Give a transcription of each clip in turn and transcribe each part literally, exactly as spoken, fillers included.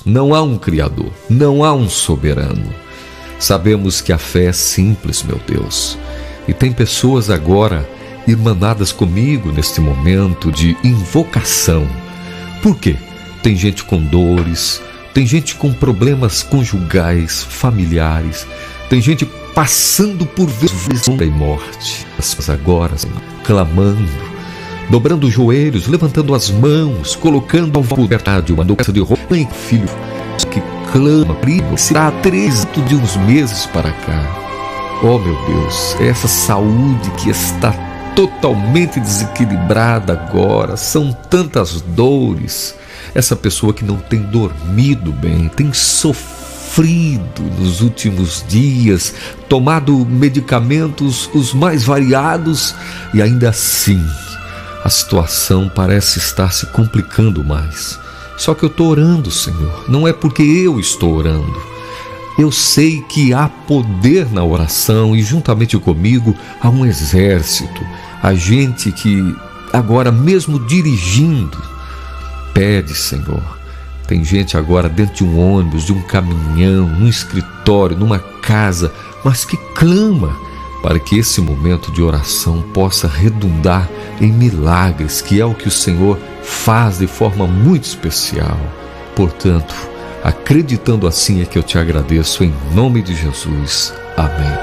não há um Criador, não há um soberano. Sabemos que a fé é simples, meu Deus. E tem pessoas agora irmanadas comigo neste momento de invocação. Por quê? Tem gente com dores, tem gente com problemas conjugais, familiares, tem gente passando por vezes e morte. Mas agora, Senhor, clamando, dobrando os joelhos, levantando as mãos, colocando ao verdade uma doença de roupa em filho que clama, será três de uns meses para cá. Oh meu Deus, essa saúde que está totalmente desequilibrada agora, são tantas dores. Essa pessoa que não tem dormido bem, tem sofrido nos últimos dias, tomado medicamentos os mais variados e ainda assim a situação parece estar se complicando mais. Só que eu estou orando, Senhor, não é porque eu estou orando. Eu sei que há poder na oração e juntamente comigo há um exército. Há gente que agora mesmo dirigindo pede, Senhor. Tem gente agora dentro de um ônibus, de um caminhão, num escritório, numa casa, mas que clama para que esse momento de oração possa redundar em milagres, que é o que o Senhor faz de forma muito especial. Portanto, acreditando assim é que eu te agradeço em nome de Jesus. Amém.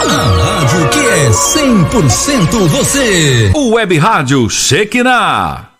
A rádio que é cem por cento você. O Web Rádio Shekinah.